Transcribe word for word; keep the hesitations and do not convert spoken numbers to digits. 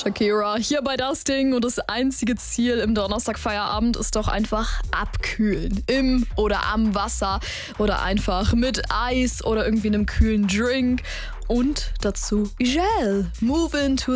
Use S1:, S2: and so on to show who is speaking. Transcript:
S1: Shakira hier bei Das Ding und das einzige Ziel im Donnerstagfeierabend ist doch einfach abkühlen. Im oder am Wasser oder einfach mit Eis oder irgendwie einem kühlen Drink und dazu Gel. Move into